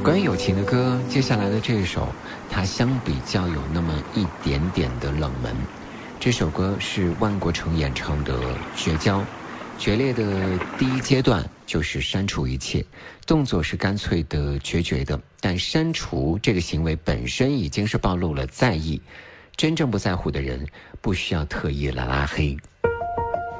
关于友情的歌，接下来的这一首，它相比较有那么一点点的冷门。这首歌是万国成演唱的《绝交》，决裂的第一阶段就是删除一切，动作是干脆的、决绝的，但删除这个行为本身已经是暴露了在意。真正不在乎的人，不需要特意来拉黑。